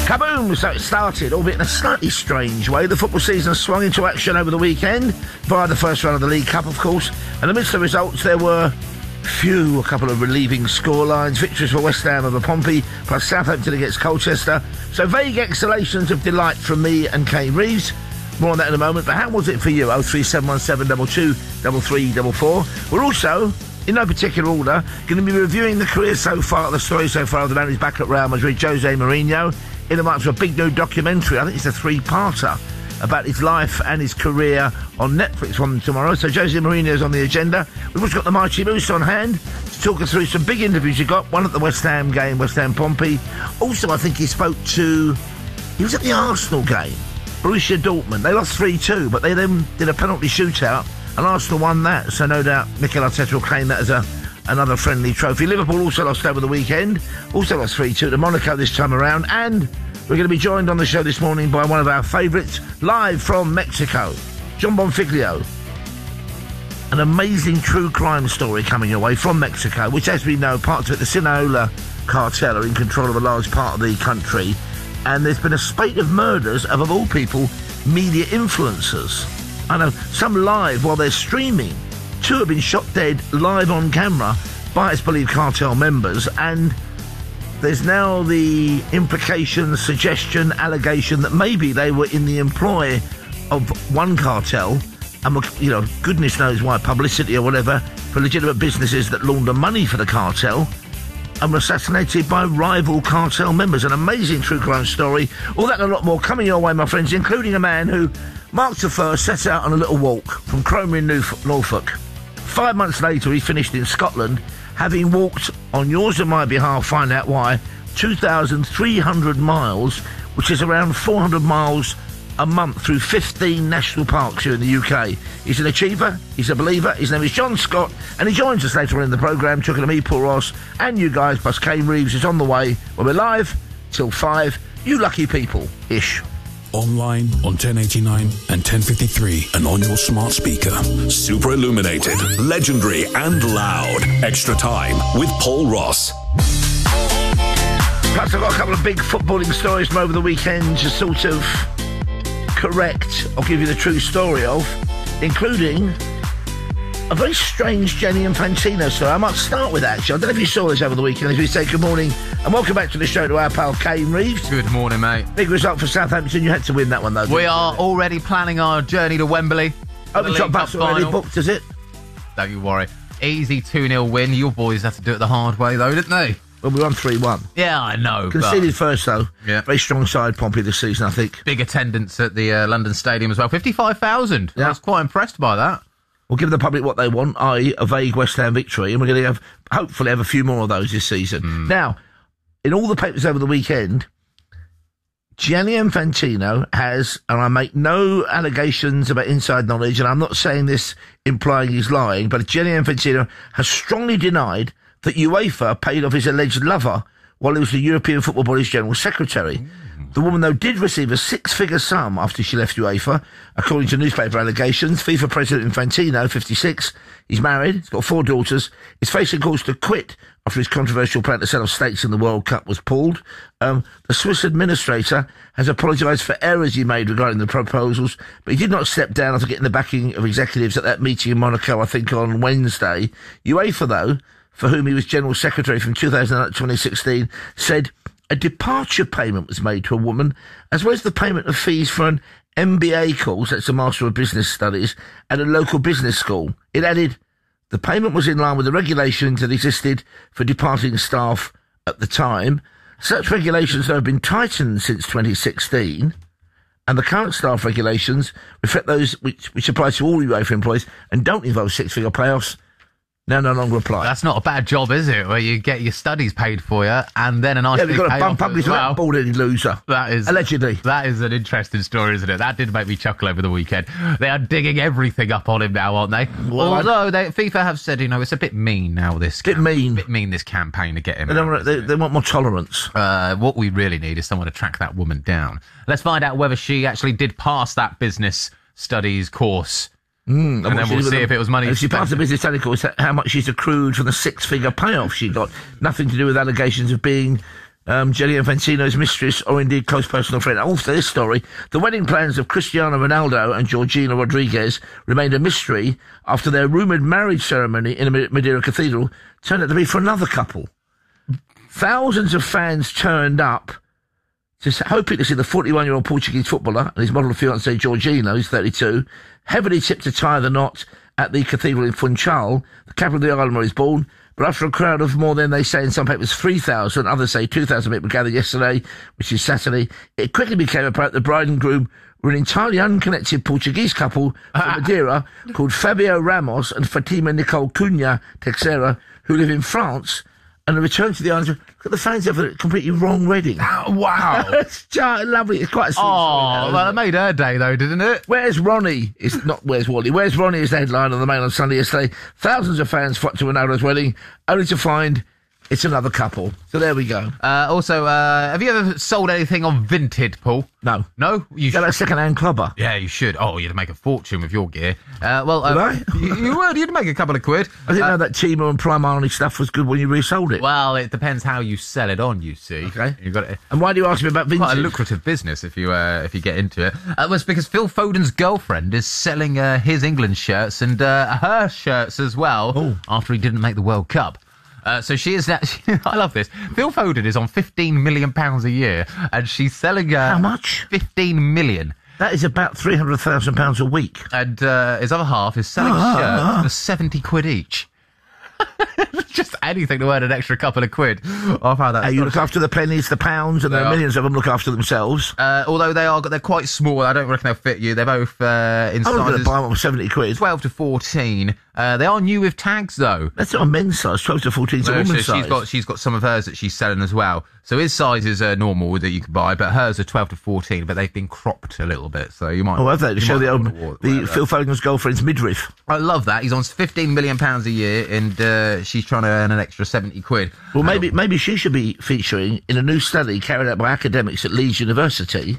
Kaboom! So it started, albeit in a slightly strange way. The football season swung into action over the weekend via the first round of the League Cup, of course. And amidst the results, there were a couple of relieving scorelines. Victories for West Ham over Pompey, plus Southampton against Colchester. So vague exhalations of delight from me and Kane Reeves. More on that in a moment. But how was it for you? 03717 223344. We're also, in no particular order, going to be reviewing the career so far, the story so far of the man who's back at Real Madrid, Jose Mourinho, in the march of a big new documentary. I think it's a 3-parter about his life and his career on Netflix from tomorrow. So Jose Mourinho's on the agenda. We've also got the Mighty Moose on hand to talk us through some big interviews you got. One at the West Ham game, West Ham Pompey. Also, I think he was at the Arsenal game, Borussia Dortmund. They lost 3-2, but they then did a penalty shootout, and Arsenal won that. So no doubt Mikel Arteta will claim that as another friendly trophy. Liverpool also lost over the weekend, also lost 3-2 to Monaco this time around, and we're going to be joined on the show this morning by one of our favourites, live from Mexico, John Bonfiglio. An amazing true crime story coming your way from Mexico, which, as we know, parts of it, the Sinaloa cartel, are in control of a large part of the country, and there's been a spate of murders of all people, media influencers. I know, some live while they're streaming. 2 have been shot dead live on camera by, it's believed, cartel members, and there's now the implication, suggestion, allegation that maybe they were in the employ of one cartel and, goodness knows why, publicity or whatever, for legitimate businesses that launder money for the cartel, and were assassinated by rival cartel members. An amazing true crime story. All that and a lot more coming your way, my friends, including a man who, March the 1st, set out on a little walk from Cromer in Norfolk. 5 months later, he finished in Scotland, having walked on yours and my behalf, find out why, 2,300 miles, which is around 400 miles a month through 15 national parks here in the UK. He's an achiever, he's a believer, his name is John Scott, and he joins us later on in the programme, talking to me, Paul Ross, and you guys, plus Kane Reeves is on the way, when we're live till 5, you lucky people-ish. Online on 1089 and 1053 and on your smart speaker. Super illuminated, legendary and loud. Extra time with Paul Ross. Plus I've got a couple of big footballing stories from over the weekend to sort of correct or give you the true story of, including a very strange Gianni Infantino story. I might start with that, actually. I don't know if you saw this over the weekend, as we say good morning and welcome back to the show to our pal Kane Reeves. Good morning, mate. Big result for Southampton. You had to win that one, though. We are already planning our journey to Wembley. Open top bus already booked, is it? Don't you worry. Easy 2-0 win. Your boys had to do it the hard way, though, didn't they? Well, we won 3-1. Yeah, I know. Conceded first, though. Yeah. Very strong side, Pompey, this season, I think. Big attendance at the London Stadium as well. 55,000. Yeah. I was quite impressed by that. We'll give the public what they want, i.e. a vague West Ham victory, and we're going to hopefully have a few more of those this season. Now, in all the papers over the weekend, Gianni Infantino has, and I make no allegations about inside knowledge, and I'm not saying this implying he's lying, but Gianni Infantino has strongly denied that UEFA paid off his alleged lover while he was the European Football Body's General Secretary. The woman, though, did receive a 6-figure sum after she left UEFA, according to newspaper allegations. FIFA President Infantino, 56, he's married, he's got 4 daughters, is facing calls to quit after his controversial plan to sell off stakes in the World Cup was pulled. The Swiss administrator has apologised for errors he made regarding the proposals, but he did not step down after getting the backing of executives at that meeting in Monaco, I think, on Wednesday. UEFA, though, for whom he was General Secretary from 2008 to 2016, said a departure payment was made to a woman, as well as the payment of fees for an MBA course, that's a Master of Business Studies, at a local business school. It added, the payment was in line with the regulations that existed for departing staff at the time. Such regulations have been tightened since 2016, and the current staff regulations reflect those which apply to all UEFA employees and don't involve 6-figure payoffs. No longer apply. That's not a bad job, is it? Where you get your studies paid for you and then a nice big payoff. Yeah, they've got to bump up his bald-headed loser. That is... Allegedly. That is an interesting story, isn't it? That did make me chuckle over the weekend. They are digging everything up on him now, aren't they? Well, although FIFA have said, it's a bit mean now, this... Bit mean, this campaign to get him out. They want more tolerance. What we really need is someone to track that woman down. Let's find out whether she actually did pass that business studies course. And then we'll see if it was money. If she passed the business study course, how much she's accrued from the 6-figure payoff she got. Nothing to do with allegations of being Gianni Infantino's mistress or indeed close personal friend. Also, this story, the wedding plans of Cristiano Ronaldo and Georgina Rodriguez remained a mystery after their rumoured marriage ceremony in a Madeira cathedral turned out to be for another couple. Thousands of fans turned up hoping to see the 41-year-old Portuguese footballer and his model fiancée Georgina, who's 32, heavily tipped to tie the knot at the cathedral in Funchal, the capital of the island where he's born. But after a crowd of more than, they say in some papers, 3,000, others say 2,000 people gathered yesterday, which is Saturday, it quickly became apparent the bride and groom were an entirely unconnected Portuguese couple from Madeira called Fabio Ramos and Fatima Nicole Cunha Texera, who live in France, and returned to the island. Look at the fans have a completely wrong wedding. Oh, wow. It's just lovely. It's quite a sweet story. Well, it made her day, though, didn't it? Where's Ronnie? It's not Where's Wally. Where's Ronnie is the headline on the Mail on Sunday yesterday. Thousands of fans flocked to Ronaldo's wedding, only to find it's another couple. So there we go. Also, have you ever sold anything on Vinted, Paul? No. No? You Is that a second-hand clubber? Yeah, you should. Oh, you'd make a fortune with your gear. Well, Would I? you would. You'd make a couple of quid. I didn't know that Timo and Primarni stuff was good when you resold it. Well, it depends how you sell it on, you see. Okay. You've got it. And why do you ask me about vintage? Quite a lucrative business if you get into it. Well, it's because Phil Foden's girlfriend is selling his England shirts and her shirts as well after he didn't make the World Cup. So she is actually, I love this. Phil Foden is on £15 million a year, and she's selling How much? 15 million. That is about £300,000 a week. And his other half is selling shirts for 70 quid each. Just anything to earn an extra couple of quid. I've had that. You look after the pennies, the pounds, and there are millions of them look after themselves. Although they're quite small, I don't reckon they'll fit you. They're both in I'm not going to sizes buy one for 70 quid. 12 to 14. They are new with tags, though. That's not a men's size. 12 to 14 is a woman's size. She's got some of hers that she's selling as well. So his sizes are normal that you can buy, but hers are 12 to 14, but they've been cropped a little bit. So you might. Oh, have they? To show the Phil Phil Foden's girlfriend's midriff. I love that. He's on £15 million a year, and she's trying to earn an extra 70 quid. Well, maybe she should be featuring in a new study carried out by academics at Leeds University.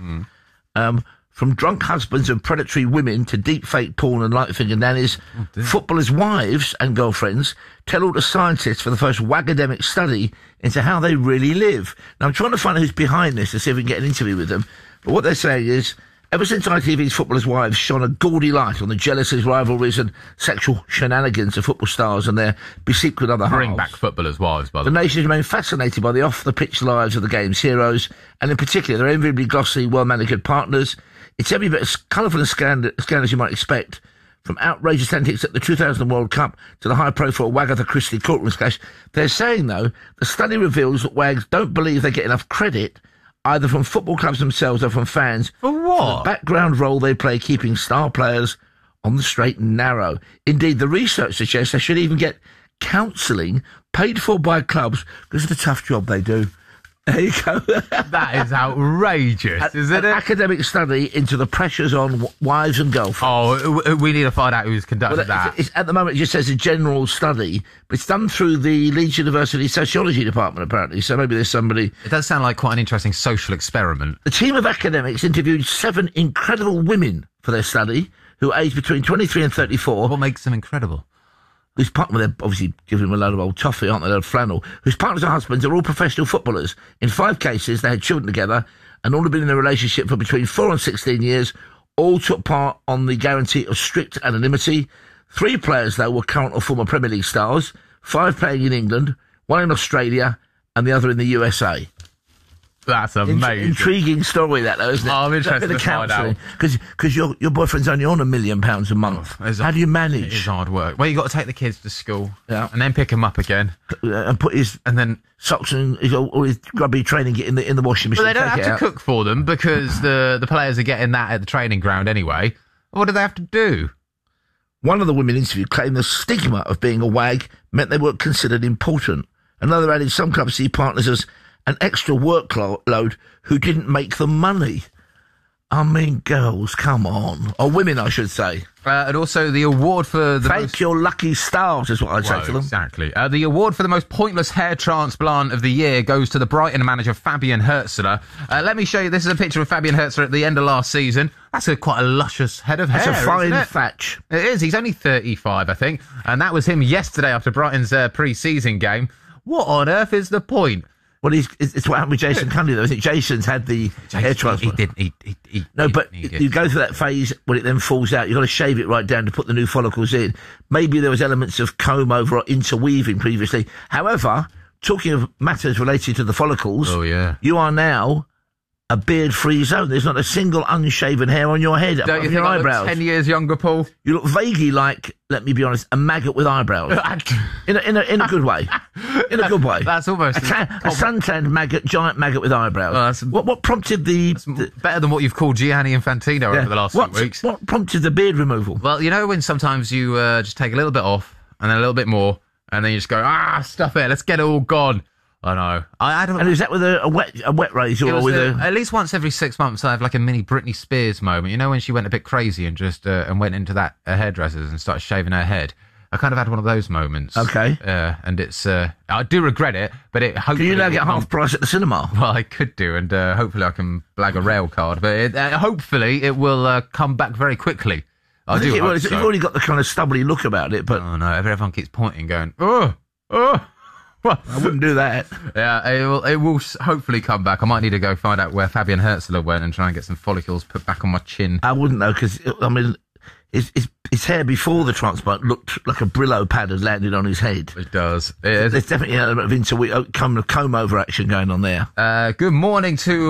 From drunk husbands and predatory women to deep fake porn and light-finger nannies, footballers' wives and girlfriends tell all the scientists for the first wagademic study into how they really live. Now, I'm trying to find out who's behind this to see if we can get an interview with them. But what they're saying is, ever since ITV's footballers' wives shone a gaudy light on the jealousies, rivalries and sexual shenanigans of football stars and their beseech with other halves. Bring back footballers' wives, by the The way. nation remain fascinated by the off-the-pitch lives of the game's heroes, and in particular their enviably glossy, well-manicured partners. It's every bit as colourful and scandalous as you might expect, from outrageous antics at the 2000 World Cup to the high-profile Wagatha Christie courtroom clash. They're saying, though, the study reveals that wags don't believe they get enough credit, either from football clubs themselves or from fans. For what? The background role they play keeping star players on the straight and narrow. Indeed, the research suggests they should even get counselling paid for by clubs because of the tough job they do. There you go. That is outrageous, isn't An it? academic study into the pressures on wives and girlfriends. Oh, we need to find out who's conducted that. It's, at the moment, it just says a general study, but it's done through the Leeds University Sociology Department, apparently. So maybe there's somebody. It does sound like quite an interesting social experiment. The team of academics interviewed 7 incredible women for their study, who aged between 23 and 34. What makes them incredible? Whose partner, they're obviously giving them a load of old toffee, aren't they? A load of flannel. Whose partners and husbands are all professional footballers. In 5 cases, they had children together, and all had been in a relationship for between 4 and 16 years. All took part on the guarantee of strict anonymity. 3 players, though, were current or former Premier League stars. 5 playing in England, 1 in Australia, and the other in the USA. That's amazing. Intriguing story, that, though, isn't it? Oh, I'm interested to find out. Because your boyfriend's only on £1 million a month. How do you manage? It is hard work. Well, you got to take the kids to school, Yeah. and then pick them up again, And put his and then. socks and all his grubby training gear in the washing machine. But they don't Take have it to out. cook for them because the players are getting that at the training ground anyway. What do they have to do? One of the women interviewed claimed the stigma of being a wag meant they weren't considered important. Another added some clubs see partners as an extra workload who didn't make them money. I mean, girls, come on. Or women, I should say. And also the award for the Thank your lucky stars, is what I'd say to them. Exactly. The award for the most pointless hair transplant of the year goes to the Brighton manager Fabian Hertzler. Let me show you. This is a picture of Fabian Hertzler at the end of last season. That's quite a luscious head of hair. It's a fine isn't it? thatch. It is. He's only 35, I think. And that was him yesterday after Brighton's pre-season game. What on earth is the point? Well, it's what happened with Jason Cundy, though. I think Jason's had the hair transplant. He No, but you go through that phase when it then falls out. You've got to shave it right down to put the new follicles in. Maybe there was elements of comb over or interweaving previously. However, talking of matters related to the follicles, you are now a beard-free zone. There's not a single unshaven hair on your head. Don't you think your I eyebrows. look 10 years younger, Paul? You look vaguely like, let me be honest, a maggot with eyebrows. in a good way. In a good way. That's almost a suntanned maggot, giant maggot with eyebrows. What prompted the better than what you've called Gianni Infantino over the last few weeks? What prompted the beard removal? Well, you know when sometimes you just take a little bit off and then a little bit more, and then you just go, stuff it, let's get it all gone. I know. I don't. And is that with a wet razor or with at least once every 6 months I have like a mini Britney Spears moment. You know when she went a bit crazy and just and went into that hairdresser's and started shaving her head. I kind of had one of those moments. Okay. And it's I do regret it, but it hopefully. Can you now get half price at the cinema? Well, I could do, and hopefully I can blag a rail card. But hopefully it will come back very quickly. I do. Well, you've already got the kind of stubbly look about it, but no, everyone keeps pointing, going, oh. Well, I wouldn't do that. Yeah, it will hopefully come back. I might need to go find out where Fabian Herzler went and try and get some follicles put back on my chin. I wouldn't though, because I mean, his hair before the transplant looked like a Brillo pad had landed on his head. It does. There's definitely an element of comb over action going on there. Good morning to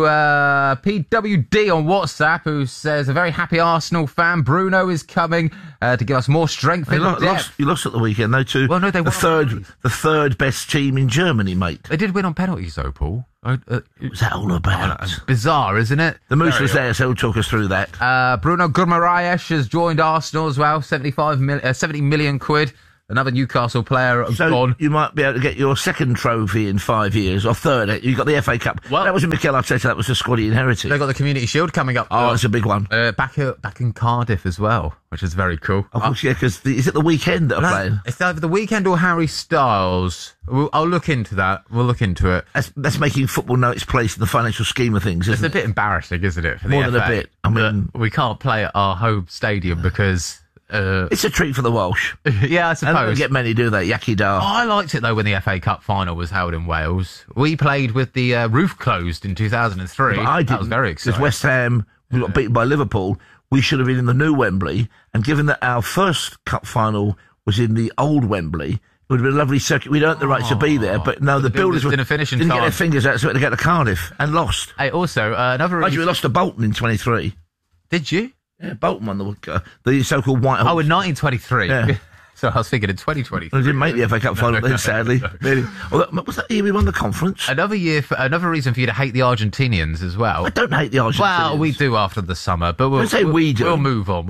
PWD on WhatsApp, who says a very happy Arsenal fan. Bruno is coming to give us more strength. You lost at the weekend, though. To well, no, they the third best team in Germany, mate. They did win on penalties, though, Paul. What's that all about? Bizarre, isn't it? The Moose was there, so he'll talk us through that. Bruno Guimaraes has joined Arsenal as well. 70 million quid. Another Newcastle player gone. You might be able to get your second trophy in 5 years, or third. You got the FA Cup. Well, that wasn't Mikel Arteta, that was the squad he inherited. They've got the Community Shield coming up. Oh, that's a big one. Back in Cardiff as well, which is very cool. Of course, yeah, because is it the weekend that are playing? It's either the weekend or Harry Styles. I'll look into that. We'll look into it. That's making football know its place in the financial scheme of things, isn't it? It's a bit embarrassing, isn't it, for the More FA? than a bit. I mean, we can't play at our home stadium because... it's a treat for the Welsh. Yeah, I suppose. And they don't get many, do they? Yaki Dar. I liked it, though, when the FA Cup final was held in Wales. We played with the roof closed in 2003. I didn't. That was very exciting. Because West Ham got beaten by Liverpool. We should have been in the new Wembley. And given that our first cup final was in the old Wembley, it would have been a lovely circuit. We'd earned the right to be there. But no, the builders didn't finish in didn't time. get their fingers out, so we had to get to Cardiff and lost. Hey, also, another... We lost to Bolton in 23. Did you? Yeah, Bolton won the so-called White Horse. Oh, in 1923. Yeah. So I was thinking in 2023. We didn't make the FA Cup final then, sadly. Really. Was that the year we won the conference? Another reason for you to hate the Argentinians as well. I don't hate the Argentinians. Well, we do after the summer, but we do. We'll move on.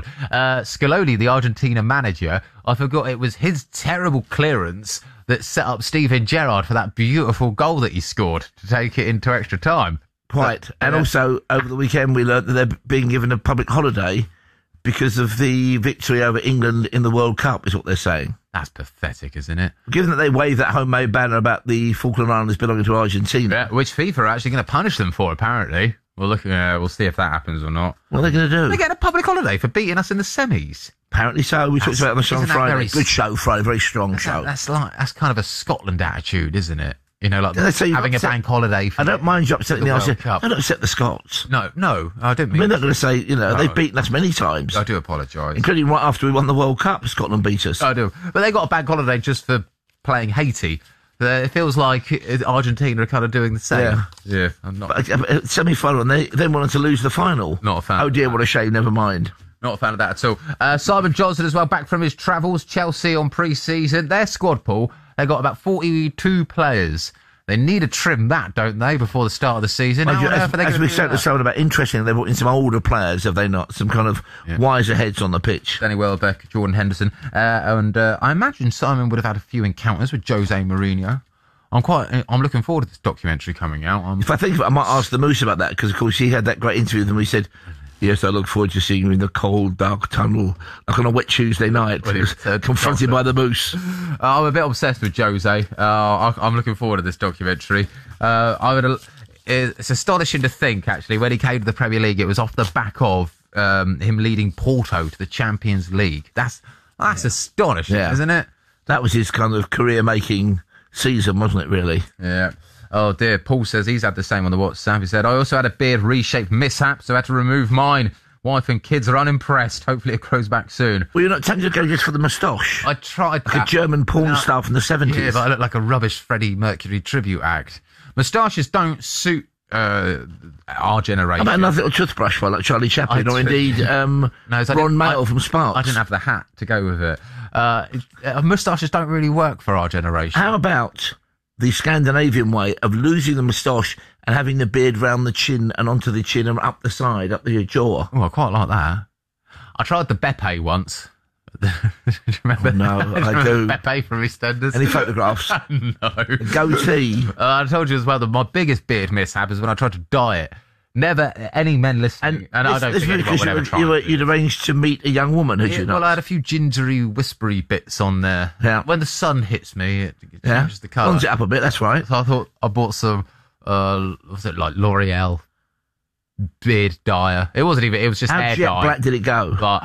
Scaloni, the Argentina manager, I forgot it was his terrible clearance that set up Steven Gerrard for that beautiful goal that he scored to take it into extra time. Quite. And also, over the weekend, we learnt that they're being given a public holiday because of the victory over England in the World Cup, is what they're saying. That's pathetic, isn't it? Given that they waved that homemade banner about the Falkland Islands belonging to Argentina. Yeah, which FIFA are actually going to punish them for, apparently. We'll see if that happens or not. What are they going to do? They're getting a public holiday for beating us in the semis. Apparently so. We talked about it on the show on Friday. Good show, Friday. Very strong show. That's kind of a Scotland attitude, isn't it? You know, like having a bank holiday for I don't mind you upsetting the Arsenal. Cup. I don't upset the Scots. No, I don't mean... They're not going to say, they've beaten us many times. I do apologise. Including right after we won the World Cup, Scotland beat us. I do. But they got a bank holiday just for playing Haiti. It feels like Argentina are kind of doing the same. Yeah. I'm not... Semi-final, and they then wanted to lose the final. Not a fan. Oh dear, what a shame, never mind. Not a fan of that at all. Simon Johnson as well, back from his travels. Chelsea on pre-season. Their squad, Paul, they got about 42 players. They need to trim that, don't they, before the start of the season? As we said to someone about interesting, they brought in some older players, have they not? Some kind of wiser heads on the pitch. Danny Welbeck, Jordan Henderson. And I imagine Simon would have had a few encounters with Jose Mourinho. I'm looking forward to this documentary coming out. If I think of it, I might ask the Moose about that, because, of course, he had that great interview with him. He said, yes, I look forward to seeing you in the cold, dark tunnel, like on a wet Tuesday night, confronted by the Moose. I'm a bit obsessed with Jose. I'm looking forward to this documentary. It's astonishing to think, actually, when he came to the Premier League, it was off the back of him leading Porto to the Champions League. That's astonishing, isn't it? That was his kind of career-making season, wasn't it, really? Yeah. Oh dear, Paul says he's had the same on the WhatsApp. He said, I also had a beard reshaped mishap, so I had to remove mine. Wife and kids are unimpressed. Hopefully it grows back soon. Well, you're not tempted to go just for the moustache? I tried like a German porn star from the 70s. Yeah, but I look like a rubbish Freddie Mercury tribute act. Moustaches don't suit our generation. How about another little toothbrush like Charlie Chaplin, or indeed Ron Mayall from Sparks? I didn't have the hat to go with it. Moustaches don't really work for our generation. How about the Scandinavian way of losing the moustache and having the beard round the chin and onto the chin and up the side, up the jaw? Oh, I quite like that. I tried the Beppe once. Do you remember? Oh, no, I do. Beppe from EastEnders. Any photographs? No. A goatee. I told you as well that my biggest beard mishap is when I tried to dye it. Never any men listening, and I don't think anyone would ever try. You'd arranged to meet a young woman, had you not? Well, I had a few gingery, whispery bits on there. Yeah. When the sun hits me, it changes the colour. Blondes it up a bit, that's right. So I thought I bought some, was it like L'Oreal beard dyer? It wasn't even. It was just hair dye. How jet black did it go? But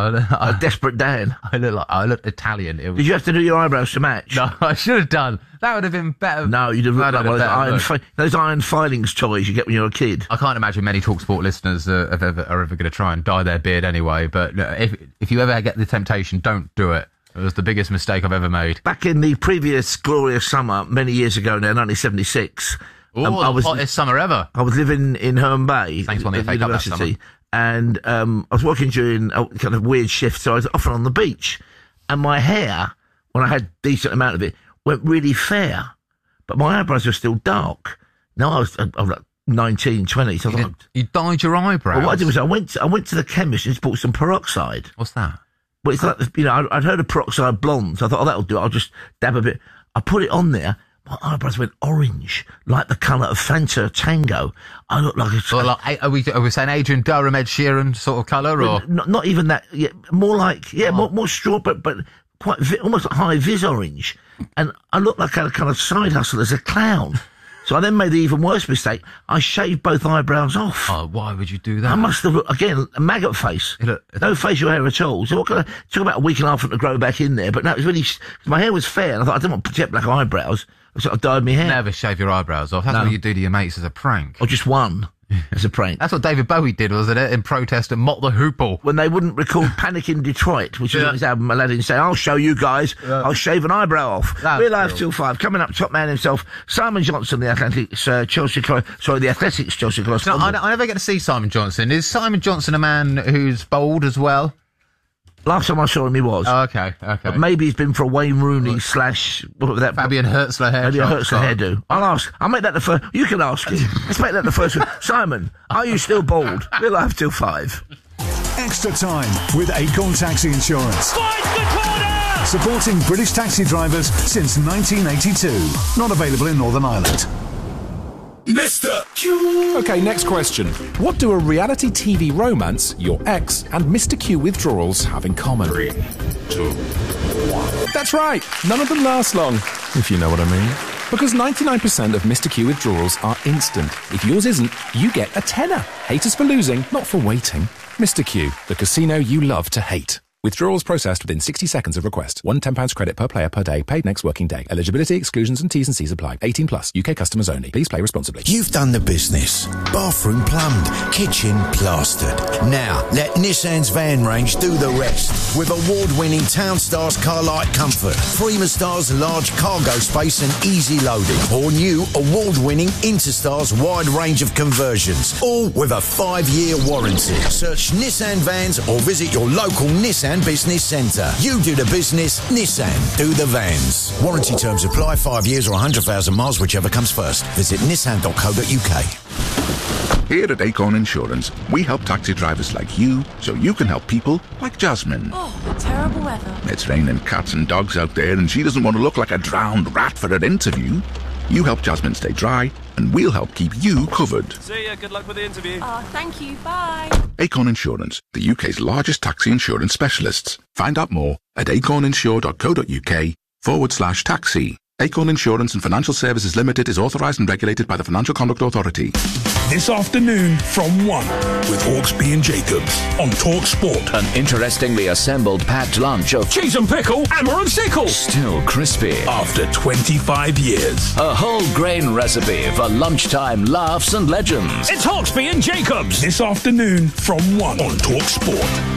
a desperate Dan. I looked Italian. Did you have to do your eyebrows to match? No, I should have done. That would have been better. No, you'd have looked like one of those iron filings toys you get when you're a kid. I can't imagine many TalkSport listeners are ever going to try and dye their beard anyway. But if you ever get the temptation, don't do it. It was the biggest mistake I've ever made. Back in the previous glorious summer, many years ago now, 1976. The hottest summer ever. I was living in Herne Bay. Thanks for the FA Cup that summer. And I was working during a kind of weird shift, so I was often on the beach. And my hair, when I had a decent amount of it, went really fair. But my eyebrows were still dark. Now I was like 19, 20. So you dyed your eyebrows? Well, what I did was I went to the chemist and bought some peroxide. What's that? Well, it's like, I'd heard of peroxide blonde, so I thought, that'll do it. I'll just dab a bit. I put it on there. My eyebrows went orange, like the colour of Fanta Tango. I look like a... Well, are we saying Adrian Durham, Ed Sheeran sort of colour, or...? Not even that. Yeah, more like... Yeah, more straw, but quite... almost like high vis orange. And I looked like a kind of side hustle as a clown. So I then made the even worse mistake. I shaved both eyebrows off. Oh, why would you do that? I must have looked, again, a maggot face. No facial hair at all. So what can I... took about a week and a half for it to grow back in there. But no, it was really... my hair was fair, and I thought, I didn't want jet black eyebrows. I sort of dyed my hair. Never shave your eyebrows off. That's what you do to your mates as a prank. Or just one as a prank. That's what David Bowie did, wasn't it? In protest at Mott the Hoople. When they wouldn't record Panic in Detroit, which was his album, Aladdin saying, I'll show you guys. I'll shave an eyebrow off. We're live till 5. Coming up, top man himself, Simon Johnson, the Athletics Chelsea correspondent. No, I never get to see Simon Johnson. Is Simon Johnson a man who's bold as well? Last time I saw him, he was. Oh, okay. But maybe he's been for a Wayne Rooney / what was that? Fabian Hertzler hair. Maybe a Hertzler hairdo. I'll ask. I'll make that the first. You can ask him. Let's make that the first one. Simon, are you still bald? We're live till 5. Extra time with Acorn Taxi Insurance. Finds the corner! Supporting British taxi drivers since 1982. Not available in Northern Ireland. Mr. Q. Okay, next question. What do a reality TV romance, your ex, and Mr. Q withdrawals have in common? 3, 2, 1. That's right. None of them last long, if you know what I mean. Because 99% of Mr. Q withdrawals are instant. If yours isn't, you get a tenner. Hate us for losing, not for waiting. Mr. Q, the casino you love to hate. Withdrawals processed within 60 seconds of request. £1 credit per player per day, paid next working day. Eligibility, exclusions and T's and C's apply. 18 plus. UK customers only. Please play responsibly. You've done the business. Bathroom plumbed. Kitchen plastered. Now, let Nissan's van range do the rest. With award-winning Townstars Carlight Comfort, Freemastar's large cargo space and easy loading. Or new award-winning Interstars wide range of conversions. All with a 5-year warranty. Search Nissan Vans or visit your local Nissan Business Centre. You do the business, Nissan do the vans. Warranty terms apply, 5 years or 100,000 miles, whichever comes first. Visit nissan.co.uk. Here at Acorn Insurance, we help taxi drivers like you so you can help people like Jasmine. Oh, terrible weather. It's raining cats and dogs out there and she doesn't want to look like a drowned rat for her interview. You help Jasmine stay dry and we'll help keep you covered. See ya, good luck with the interview. Oh, thank you, bye. Acorn Insurance, the UK's largest taxi insurance specialists. Find out more at acorninsure.co.uk/taxi. Acorn Insurance and Financial Services Limited is authorised and regulated by the Financial Conduct Authority. this afternoon from 1 with Hawksby and Jacobs on Talk Sport. An interestingly assembled packed lunch of Cheese and pickle, hammer and sickle. still crispy. After 25 years. A whole grain recipe for lunchtime laughs and legends. It's Hawksby and Jacobs this afternoon from 1 on Talk Sport.